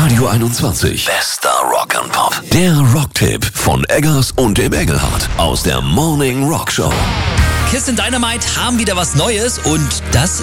Radio 21. Bester Rock and Pop. Der Rocktipp von Eggers und dem Engelhardt aus der Morning Rock Show. Kiss and Dynamite haben wieder was Neues und das